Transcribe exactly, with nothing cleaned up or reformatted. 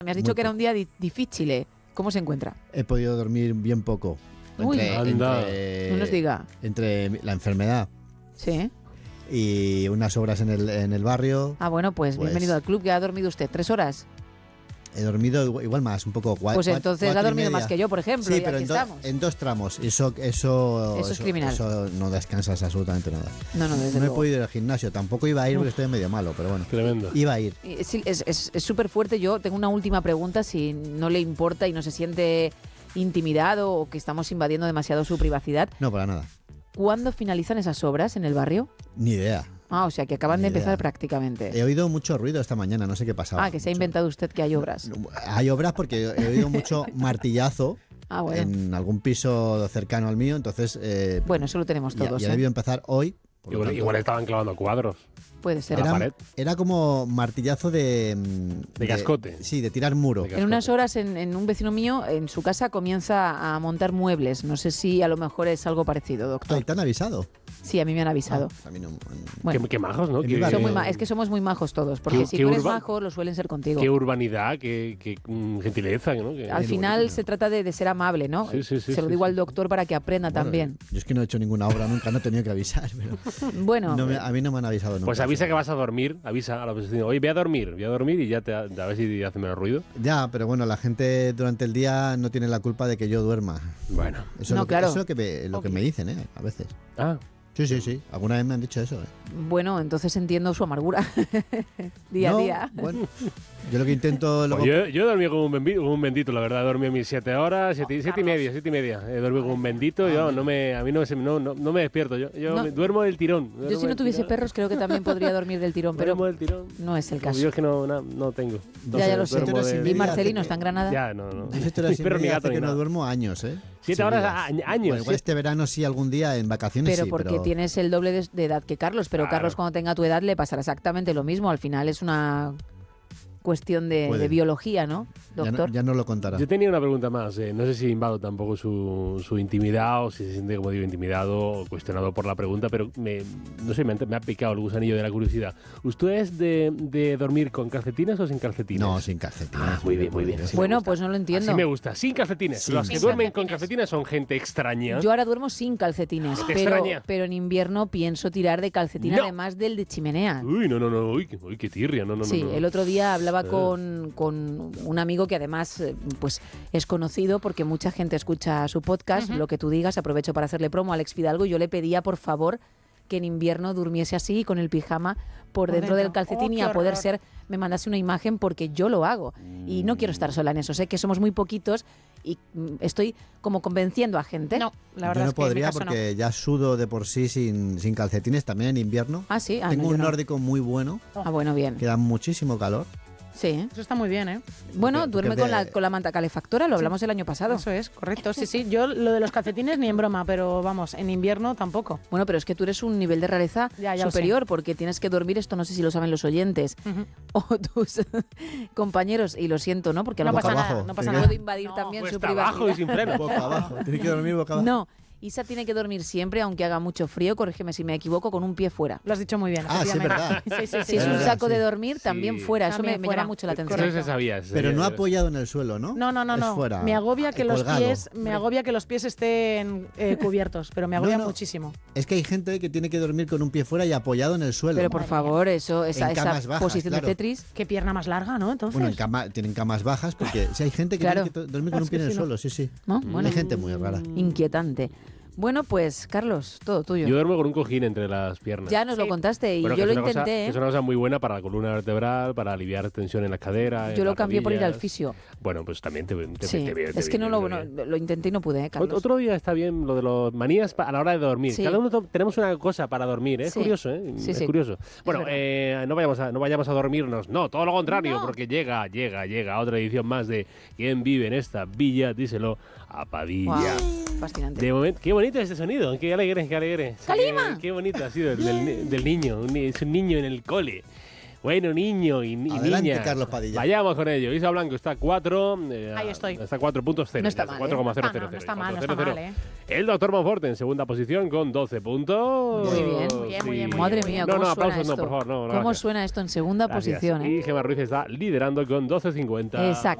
Me has dicho Muy que era poco. un día di- difícil. ¿Cómo se encuentra? He podido dormir bien poco. Uy. Entre, Anda. entre- No nos diga. entre la enfermedad Sí. y unas obras en el, en el barrio. Ah, bueno, pues, Pues- bienvenido al club. ¿Que ha dormido usted? ¿Tres horas? He dormido igual, igual más, un poco. Cua, Pues cua- entonces cuatro ha y dormido media. más que yo, por ejemplo. Sí, y pero aquí en, do- estamos. en dos tramos. Eso, eso, Eso es criminal. Eso no descansas absolutamente nada. No, no, desde No he luego. podido ir al gimnasio. Tampoco iba a ir porque estoy medio malo, pero bueno. Tremendo. Iba a ir. Y Es es- es- es súper fuerte. Yo tengo una última pregunta, si no le importa y no se siente intimidado o que estamos invadiendo demasiado su privacidad. No, para nada. ¿Cuándo finalizan esas obras en el barrio? Ni idea. Ah, o sea, que acaban Ni de empezar idea. prácticamente. He oído mucho ruido esta mañana, no sé qué pasaba. Ah, que se ha Mucho. inventado usted que hay obras. Hay obras porque he oído mucho martillazo Ah, bueno. en algún piso cercano al mío, entonces eh, Bueno, eso lo tenemos ya, todos. ya ¿eh? debió empezar hoy. por lo Igual, tanto, igual estaban clavando cuadros. Puede ser. a la era, pared. era como martillazo de... mm, De cascote. Sí, de tirar muro. De En unas horas, en, en un vecino mío, en su casa comienza a montar muebles. No sé si a lo mejor es algo parecido, Ay, doctor. ¿te han avisado? Sí, a mí me han avisado. Ah, a mí no- Bueno, Qué, qué majos, ¿no? En Qué, mi barrio. son muy ma- es que somos muy majos todos, porque Qué- si qué tú eres urba- majo, lo suelen ser contigo. qué urbanidad, qué, qué mm, gentileza, ¿no? Que- Al Qué final bonito. se trata de, de ser amable, ¿no? Sí, sí, sí, se lo sí, digo sí. al doctor para que aprenda Bueno, también. Yo es que no he hecho ninguna obra nunca, no he tenido que avisar. Pero Bueno, no me- a mí no me han avisado nunca. Pues avisa que vas a dormir, avisa a la vecina, oye, voy a dormir, voy a dormir y ya te, a ver si hace menos ruido. Ya, pero bueno, la gente durante el día no tiene la culpa de que yo duerma. Bueno. Eso es No, lo que, claro. eso es lo que, me, lo que me dicen, ¿eh? A veces. Ah, Sí, sí, sí. Alguna vez me han dicho eso, ¿eh? bueno, entonces entiendo su amargura día No, a día. Bueno, yo lo que intento... Luego, pues yo, yo he dormido como un, bendito, como un bendito, la verdad. He dormido mis siete horas, siete, siete y media, siete y media. He dormido como un bendito. Yo no me, a mí no, se- no, no, no me despierto. Yo, yo No. me- duermo del tirón. Yo si no tuviese perros creo que también podría dormir del tirón, pero Duermo del tirón. no es el Como caso. Yo es que no, no, no tengo. No Ya, sé, ya lo sé. duermo Siete horas y de- media. Y Marcelino hace está en que- Granada. Ya, no, no. Diez horas y Pero ni media gato hace ni que no nada. duermo años, ¿eh? Siete horas Seguidas. a- años, Bueno, igual sí. este verano sí algún día en vacaciones Pero sí, porque pero... tienes el doble de, de edad que Carlos, pero Claro. Carlos cuando tenga tu edad le pasará exactamente lo mismo. Al final es una cuestión de, Puede. de biología, ¿no, Ya doctor? no, ya no lo contará. Yo tenía una pregunta más. eh, No sé si invado tampoco su, su intimidad o si se siente, como digo, intimidado o cuestionado por la pregunta, pero me, no sé, me, ha- me ha picado el gusanillo de la curiosidad. ¿Usted es de, de dormir con calcetines o sin calcetines? No, sin calcetines. Ah, muy bien, muy bien. Así me Bueno, gusta. pues no lo entiendo. Así me gusta. Sin calcetines. Sin Los que Sin duermen con calcetines. calcetines son gente extraña. Yo ahora duermo sin calcetines, ¿Te pero, extraña? pero en invierno pienso tirar de calcetín, No. además del de chimenea. Uy, no, no, no. Uy, qué- uy, qué tirria. No, no, Sí, no, no. el otro día hablaba Eh. con, con un amigo que además eh, pues es conocido porque mucha gente escucha su podcast, lo que tú digas, aprovecho para hacerle promo a Alex Fidalgo, y yo le pedía por favor que en invierno durmiese así con el pijama por, Por dentro, dentro. del calcetín Oh, y qué a poder horror. ser, me mandase una imagen porque yo lo hago y no quiero estar sola en eso, sé que somos muy poquitos y mm, estoy como convenciendo a gente. No, la verdad Yo no es que en mi podría caso no. porque ya sudo de por sí sin, sin calcetines, también en invierno. Ah, sí, ah, Tengo no, yo un no. nórdico muy bueno, Ah, bueno, bien. que da muchísimo calor. Sí. Eso está muy bien, ¿eh? Bueno, Porque- duerme porque con la, de- con la manta calefactora, lo hablamos el año pasado. Eso es, correcto. Sí, sí. Yo lo de los calcetines ni en broma, pero vamos, en invierno tampoco. Bueno, pero es que tú eres un nivel de rareza Ya, ya lo superior porque tienes que dormir, esto no sé si lo saben los oyentes Ujú. o tus compañeros, y lo siento, ¿no? Porque a lo No boca pasa mejor abajo. nada, no pasa Tiene nada. puedo invadir No. también su Cuesta abajo y privacidad. sin freno. Boca abajo. Tiene que dormir boca abajo. No, Isa tiene que dormir siempre, aunque haga mucho frío, corrígeme si me equivoco, con un pie fuera. Lo has dicho muy bien. Ah, sí, es efectivamente. verdad. Sí, sí, sí. Si es un verdad, saco sí. de dormir, también Sí. fuera. Eso me, También me fuera. llama mucho la Eso atención. se sabía. se Pero sabía. no apoyado en el suelo, ¿no? No, no, no, Es no. fuera. Me agobia que los colgado. pies, me agobia que los pies estén eh, cubiertos, pero me agobia No, no. muchísimo. Es que hay gente que tiene que dormir con un pie fuera y apoyado en el suelo. Pero por favor, eso, esa, En esa camas bajas, posición claro. de Tetris. Qué pierna más larga, ¿no? Entonces. Bueno, en cama, tienen camas bajas porque si hay gente que Claro. tiene que to- dormir con un Es pie que en el si no- suelo, sí, sí. ¿No? Mm. Bueno, Hay gente muy rara. inquietante. Bueno, pues, Carlos, todo tuyo. Yo duermo con un cojín entre las piernas. Ya nos lo Sí. contaste y Bueno, yo que lo es una cosa- intenté, que ¿eh? es una cosa muy buena para la columna vertebral, para aliviar tensión en las caderas. Yo en lo las cambié por ir al rodillas. fisio. Bueno, pues también te, te, Sí, te viene- te es que no viene lo, muy no, bien. lo intenté y no pude, ¿eh, Carlos? Ot- Otro día está bien lo de los manías pa- a la hora de dormir. Sí. Cada uno to- tenemos una cosa para dormir, ¿eh? Es Sí. curioso, ¿eh? Sí, es sí. curioso. Bueno, verdad. eh, no, vayamos a, no vayamos a dormirnos, no, todo lo contrario, No. porque llega, llega, llega otra edición más de ¿Quién vive en esta villa? Díselo a Padilla. Guau, fascinante. De momento, qué bonito es este sonido, qué alegre, qué alegre. ¡Calima! Qué, qué bonito ha sido el del, ni- del niño, un ni- es un niño en el cole. Bueno, niño y, y Adelante, niña. Carlos Padilla. Vayamos con ello. Isa Blanco está a cuatro. Eh, Ahí estoy. Está a cuatro puntos cero. No está mal, ¿eh? cuatro coma cero cero. No está mal, no está mal, ¿eh? El doctor Monforte en segunda posición con doce puntos. Muy bien. Muy bien, muy bien, muy Madre bien. mía, No, ¿cómo no, suena aplausos esto? no, por favor. No, no, ¿Cómo gracias. suena esto en segunda Gracias. posición? ¿eh? Y Gemma Ruiz está liderando con doce cincuenta. Exacto.